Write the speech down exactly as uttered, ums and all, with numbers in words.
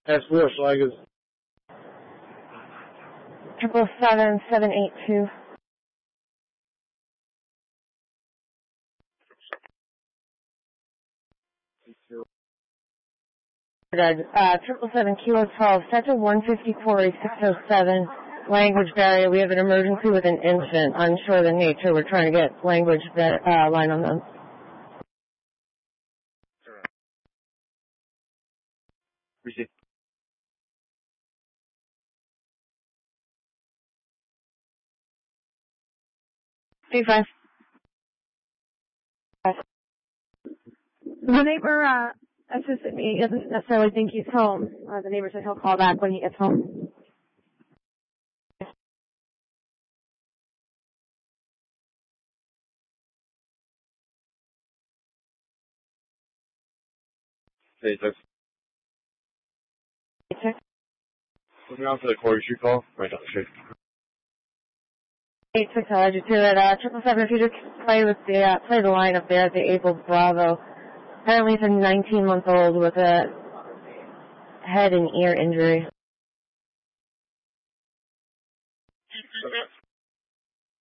That's Bush, like it's Triple seven seven eight two. Uh, triple seven kilo twelve, sector one fifty-four, six oh seven, language barrier. We have an emergency with an infant. Unsure of the nature. We're trying to get language uh, line on them. Receive. Three five. The neighbor uh, assisted me. He doesn't necessarily think he's home. Uh, the neighbor said he'll call back when he gets home. Hey, six. Hey, six. Put me on for the Quarry Street call. Right down the street. Eight six. I'll add you to it. Uh, triple seven. If you just play with the uh, play the line up there at the Able Bravo. Apparently, it's a nineteen month old with a head and ear injury.